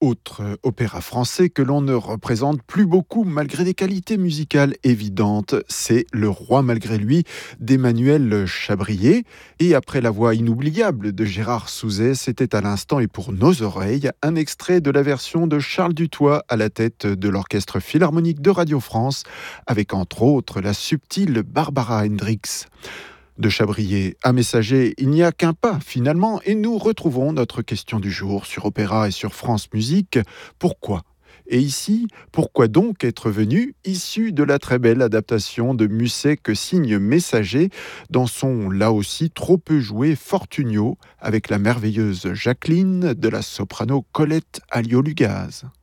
Autre opéra français que l'on ne représente plus beaucoup malgré des qualités musicales évidentes, c'est Le Roi malgré lui d'Emmanuel Chabrier. Et après la voix inoubliable de Gérard Souzet, c'était à l'instant et pour nos oreilles un extrait de la version de Charles Dutoit à la tête de l'Orchestre Philharmonique de Radio France, avec entre autres la subtile Barbara Hendricks. De Chabrier à Messager, il n'y a qu'un pas finalement, et nous retrouvons notre question du jour sur Opéra et sur France Musique. Pourquoi ? Et ici, pourquoi donc être venu issu de la très belle adaptation de Musset que signe Messager dans son là aussi trop peu joué Fortunio avec la merveilleuse Jacqueline de la soprano Colette Alliot-Lugaz.